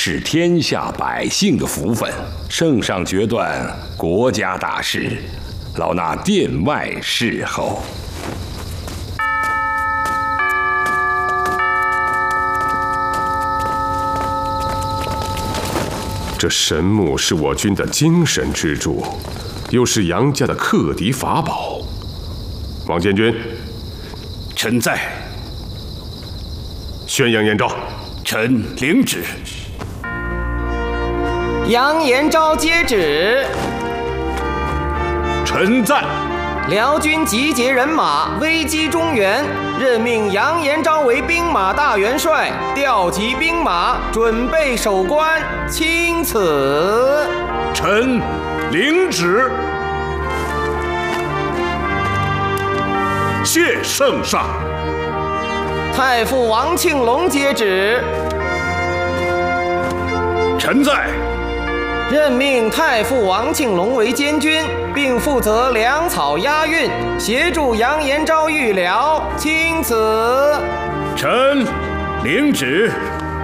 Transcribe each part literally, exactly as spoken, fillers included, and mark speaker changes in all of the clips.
Speaker 1: 是天下百姓的福分。圣上决断国家大事，老衲殿外侍候。
Speaker 2: 这神木是我军的精神支柱，又是杨家的克敌法宝。王监军，
Speaker 3: 臣在。
Speaker 2: 宣扬延诏。
Speaker 3: 臣领旨。
Speaker 4: 杨延昭接旨。
Speaker 3: 臣在。
Speaker 4: 辽军集结人马，危击中原，任命杨延昭为兵马大元帅，调集兵马，准备守关，钦此。
Speaker 3: 臣领旨。谢圣上。
Speaker 4: 太傅王庆龙接旨。
Speaker 3: 臣在。
Speaker 4: 任命太傅王庆龙为监军，并负责粮草押运，协助杨延昭御辽，钦此。
Speaker 3: 臣领旨。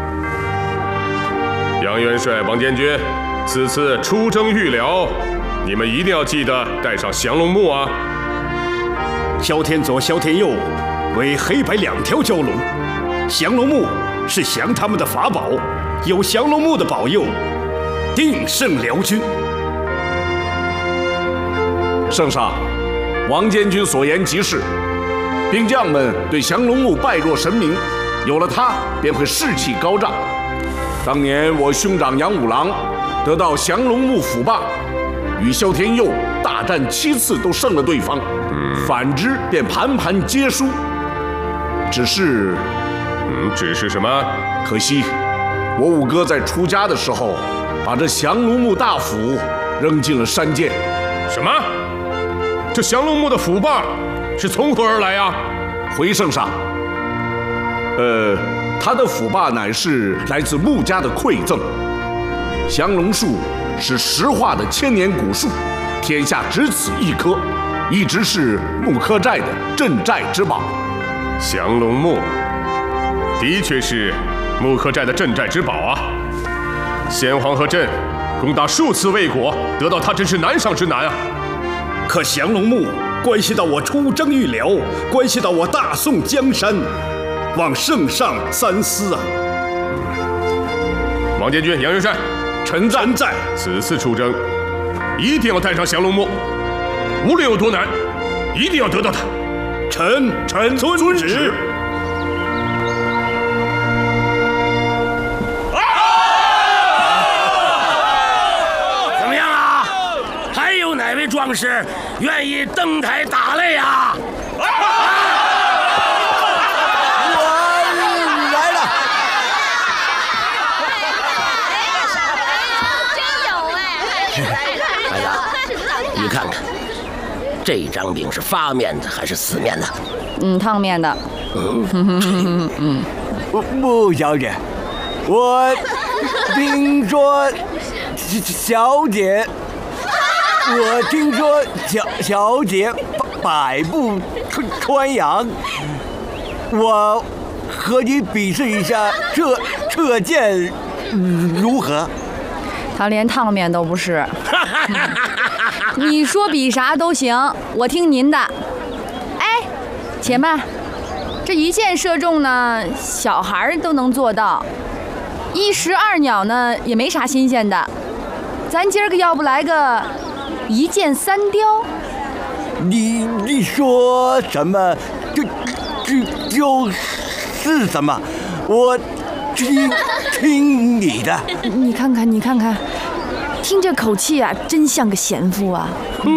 Speaker 2: 杨元帅、王监军，此次出征御辽，你们一定要记得带上降龙木啊！
Speaker 3: 萧天佐、萧天佑为黑白两条蛟龙，降龙木是降他们的法宝，有降龙木的保佑，定胜辽军。圣上，王监军所言极是，兵将们对降龙木拜若神明，有了它便会士气高涨。当年我兄长杨五郎得到降龙木斧棒，与萧天佑大战七次都胜了对方，反之便盘盘皆输。只是，
Speaker 2: 嗯，只是什么？
Speaker 3: 可惜，我五哥在出家的时候，把这降龙木大斧扔进了山涧。
Speaker 2: 什么？这降龙木的斧棒是从何而来呀？
Speaker 3: 回圣上，呃，他的斧把乃是来自穆家的馈赠。降龙树是石化的千年古树，天下只此一棵，一直是木柯寨的镇寨之宝。
Speaker 2: 降龙木的确是木柯寨的镇寨之宝啊！先皇和朕攻打数次未果，得到它真是难上之难啊！
Speaker 3: 可降龙木关系到我出征御辽，关系到我大宋江山，望圣上三思啊！
Speaker 2: 王监军、杨元帅，
Speaker 3: 臣在。在。
Speaker 2: 此次出征，一定要带上降龙木，无论有多难，一定要得到它。
Speaker 3: 臣臣遵旨。
Speaker 5: 怎么样啊？还有哪位壮士愿意登台打擂呀？
Speaker 6: 我来了。
Speaker 7: 真有哎！
Speaker 5: 孩子，你看看，这张饼是发面的还是死面的？
Speaker 8: 嗯，烫面的。
Speaker 5: 嗯
Speaker 6: 嗯，穆小姐，我听说小姐，我听说小小姐百步穿杨，我和你比试一下射射箭如何？
Speaker 8: 他连烫面都不是。你说比啥都行，我听您的。哎，且慢，这一箭射中呢，小孩都能做到；一石二鸟呢，也没啥新鲜的。咱今儿个要不来个一箭三雕？
Speaker 6: 你你说什么？就就就是什么？我听听你的。
Speaker 8: 你看看，你看看，听这口气啊，真像个贤妇啊。